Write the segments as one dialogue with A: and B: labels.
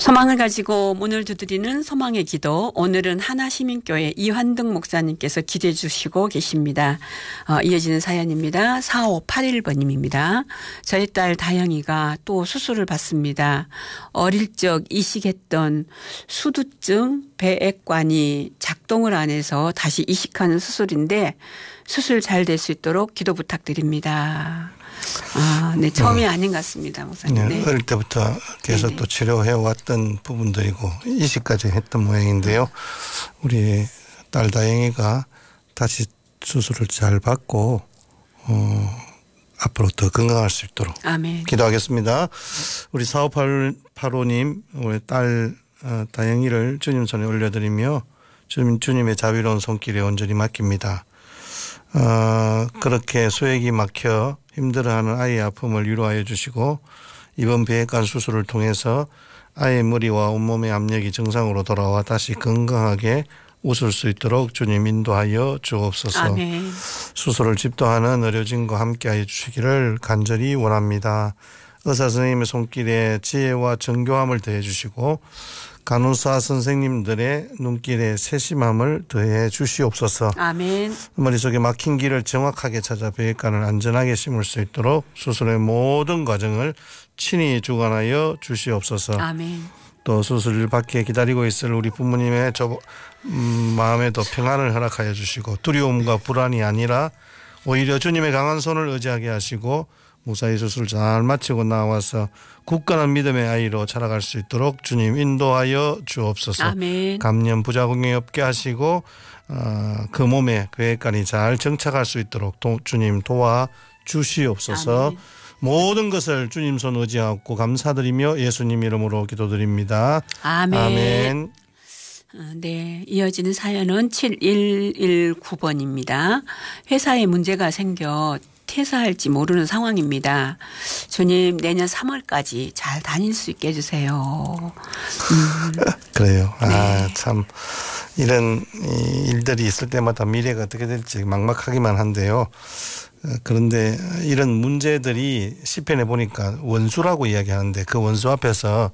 A: 소망을 가지고 문을 두드리는 소망의 기도. 오늘은 하나시민교회 이환등 목사님께서 기도해 주시고 계십니다. 이어지는 사연입니다. 4581번님입니다. 저희 딸 다영이가 또 수술을 받습니다. 어릴 적 이식했던 수두증 배액관이 작동을 안 해서 다시 이식하는 수술인데 수술 잘 될 수 있도록 기도 부탁드립니다. 네. 처음이 아닌 것 같습니다. 목사님.
B: 네. 어릴 때부터 계속 네네. 또 치료해왔던 부분들이고 이식까지 했던 모양인데요. 우리 딸 다영이가 다시 수술을 잘 받고 앞으로 더 건강할 수 있도록 아멘. 기도하겠습니다. 우리 4585님 우리 딸 다영이를 주님 손에 올려드리며 주님의 자비로운 손길에 온전히 맡깁니다. 그렇게 수액이 막혀 힘들어하는 아이의 아픔을 위로하여 주시고 이번 배액관 수술을 통해서 아이의 머리와 온몸의 압력이 정상으로 돌아와 다시 건강하게 웃을 수 있도록 주님 인도하여 주옵소서. 아멘. 수술을 집도하는 의료진과 함께하여 주시기를 간절히 원합니다. 의사 선생님의 손길에 지혜와 정교함을 더해 주시고 간호사 선생님들의 눈길에 세심함을 더해 주시옵소서. 아멘. 머릿속에 막힌 길을 정확하게 찾아 배액관을 안전하게 심을 수 있도록 수술의 모든 과정을 친히 주관하여 주시옵소서. 아멘. 또 수술 밖에 기다리고 있을 우리 부모님의 마음에도 평안을 허락하여 주시고 두려움과 불안이 아니라 오히려 주님의 강한 손을 의지하게 하시고 무사히 수술 잘 마치고 나와서 굳건한 믿음의 아이로 자라갈 수 있도록 주님 인도하여 주옵소서. 아멘. 감염 부작용이 없게 하시고 그 몸에 배액관이 잘 정착할 수 있도록 주님 도와 주시옵소서. 아멘. 모든 것을 주님 손 의지하고 감사드리며 예수님 이름으로 기도드립니다. 아멘. 아멘.
A: 네, 이어지는 사연은 7119번입니다. 회사에 문제가 생겨 퇴사할지 모르는 상황입니다. 주님 내년 3월까지 잘 다닐 수 있게 해주세요.
B: 그래요. 네. 참 이런 일들이 있을 때마다 미래가 어떻게 될지 막막하기만 한데요. 그런데 이런 문제들이 시편에 보니까 원수라고 이야기하는데 그 원수 앞에서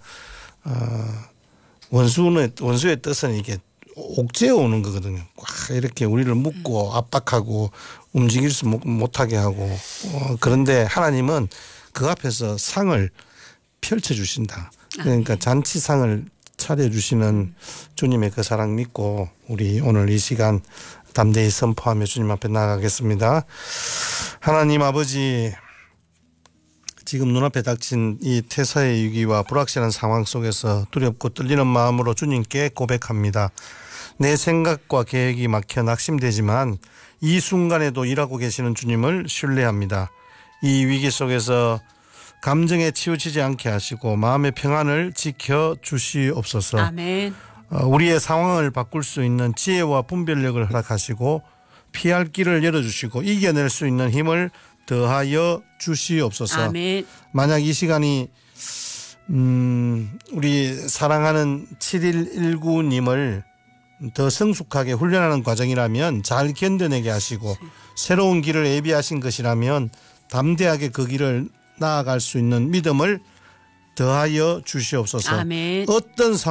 B: 원수의 뜻은 이게 옥죄어 오는 거거든요. 꽉 이렇게 우리를 묶고 압박하고 움직일 수 못하게 하고 그런데 하나님은 그 앞에서 상을 펼쳐주신다. 그러니까 잔치상을 차려주시는 주님의 그 사랑 믿고 우리 오늘 이 시간 담대히 선포하며 주님 앞에 나아가겠습니다. 하나님 아버지, 지금 눈앞에 닥친 이 퇴사의 위기와 불확실한 상황 속에서 두렵고 떨리는 마음으로 주님께 고백합니다. 내 생각과 계획이 막혀 낙심되지만 이 순간에도 일하고 계시는 주님을 신뢰합니다. 이 위기 속에서 감정에 치우치지 않게 하시고 마음의 평안을 지켜 주시옵소서. 아멘. 우리의 상황을 바꿀 수 있는 지혜와 분별력을 허락하시고 피할 길을 열어주시고 이겨낼 수 있는 힘을 더하여 주시옵소서. 아멘. 만약 이 시간이 우리 사랑하는 7119님을 더 성숙하게 훈련하는 과정이라면 잘 견뎌내게 하시고 새로운 길을 예비하신 것이라면 담대하게 그 길을 나아갈 수 있는 믿음을 더하여 주시옵소서. 아멘. 어떤